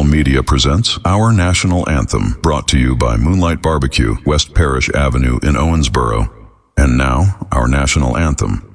National Media presents Our National Anthem, brought to you by Moonlight Barbecue, West Parish Avenue in Owensboro. And now, our national anthem.